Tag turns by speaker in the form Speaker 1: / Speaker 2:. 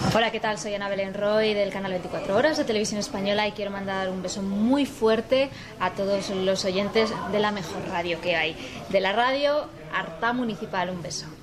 Speaker 1: Hola, ¿qué tal? Soy Ana Belén Roy del canal 24 Horas de Televisión Española y quiero mandar un beso muy fuerte a todos los oyentes de la mejor radio que hay, de la radio Artá Municipal. Un beso.